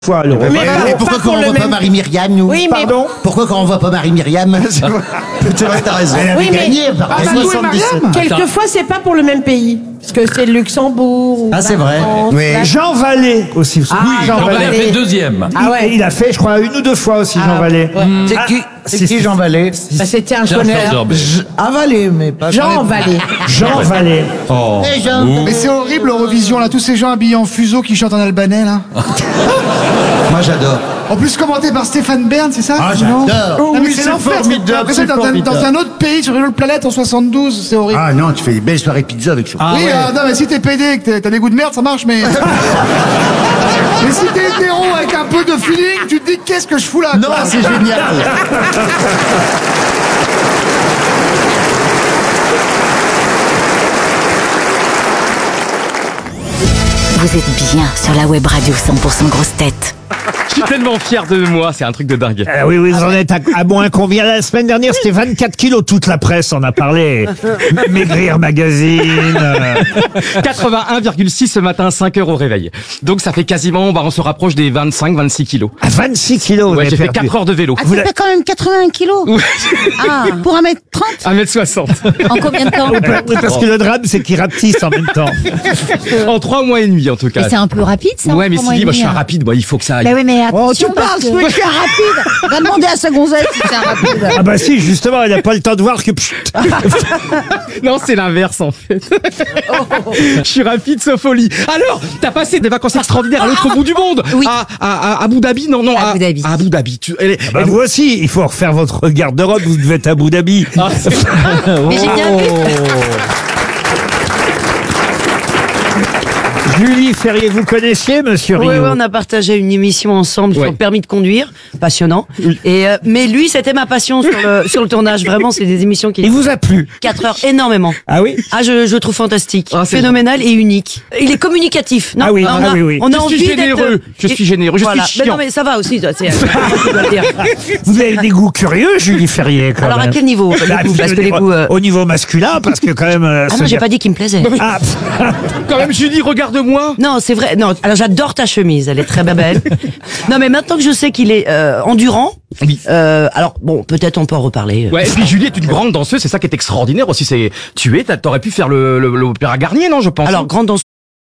fois l'euro. Et pourquoi quand on voit pas Marie-Myriam, nous? Oui, mais Pardon? Pourquoi quand on voit pas Marie-Myriam? C'est vrai, t'as raison. Elle avait Oui, mais- gagné par Ah, Margot et 77. Mariam quelquefois c'est pas pour le même pays, parce que c'est le Luxembourg. Ou Ah, c'est la vrai. France, Oui. la- Jean Vallée aussi. Ah, Jean Jean Vallée. Vallée. a fait deuxième. Ah ouais. Il a fait, je crois, une ou deux fois aussi, Jean Vallée. ouais. C'est qui Jean Vallée? Bah, c'était un Tiens, connaisseur. Georges. Avalé, mais pas. Jean Vallée. Jean Vallée. Oh. Eh, Jean. Mais c'est horrible l'Eurovision là, tous ces gens habillés en fuseau qui chantent en albanais là. Moi, j'adore. En plus commenté par Stéphane Bern, c'est ça? Ah, Non. j'adore. Non, mais Oui, c'est c'est l'enfer. formidable, J'ai l'impression c'est d'être dans formidable. un autre pays sur une autre planète en 72, c'est horrible. Ah non, tu fais des belles soirées pizza avec ça. Oui, non, mais si t'es pédé et que t'as des goûts de merde, ça marche, mais. Mais si t'es hétéro avec un peu de feeling, tu te dis qu'est-ce que je fous là? Non, quoi c'est génial. Vous êtes bien sur la web radio 100% grosse tête. Je suis tellement fier de moi, c'est un truc de dingue. Oui, vous en êtes à moins combien? La semaine dernière, c'était 24 kilos. Toute la presse en a parlé. Maigrir Magazine. 81,6 ce matin, 5 heures au réveil. Donc ça fait quasiment, on se rapproche des 25-26 kilos. À 26 kilos. vous Ouais, avez j'ai fait perdu. 4 heures de vélo. Ah, ça fait quand même 81 kilos. Ah, pour 1m30 1m60. En combien de temps? Oui, parce que le drame, c'est qu'il rapetisse en même temps. En 3 mois et demi en tout cas. Mais c'est un peu rapide, ça. Ouais, mais en 3 mois si, et moi je suis demi, un hein. rapide, il faut que ça aille. Bah oui, mais attention. Oh, tu parce parles, que je suis un rapide. Va demander à sa gonzesse si c'est un rapide. Ah bah si, justement, elle n'a pas le temps de voir que... Pchut. Non, c'est l'inverse en fait. Je suis rapide sauf folie. Alors, t'as passé des vacances extraordinaires à l'autre bout du monde. Oui. À Abu Dhabi, non, Abu Dhabi. à Abu Dhabi. Bah vous aussi, il faut refaire votre garde-robe, vous devez être à Abu Dhabi. Mais j'ai bien vu. Julie Ferrier, vous connaissiez Monsieur Oui, Rio? on a partagé une émission ensemble sur Ouais. le permis de conduire, passionnant. Et mais lui, c'était ma passion sur le tournage. Vraiment, c'est des émissions qui Il vous a plu? 4 heures énormément. Ah oui? Ah, je le trouve fantastique, Ah, c'est phénoménal et unique. Il est communicatif. Non, Ah oui, on ah a, oui, oui. on a Je envie suis d'être- généreux, je suis généreux, je voilà. suis Mais chiant. non, mais ça va aussi. toi, c'est tu dois le dire. Vous avez des goûts curieux, Julie Ferrier, quand Alors même. à quel niveau Bah, les goûts, parce que les goûts. Au niveau masculin, parce que quand même... Ah non, j'ai pas dit qu'il me plaisait. Ah, Quand même, Julie, regarde-moi. Non, c'est vrai. Non, alors j'adore ta chemise, elle est très belle. Non, mais maintenant que je sais qu'il est endurant, Oui. alors bon, peut-être on peut en reparler. Ouais, et puis Julie est une grande danseuse, c'est ça qui est extraordinaire aussi. T'aurais pu faire l'opéra Garnier, non, je pense. Alors grande danseuse.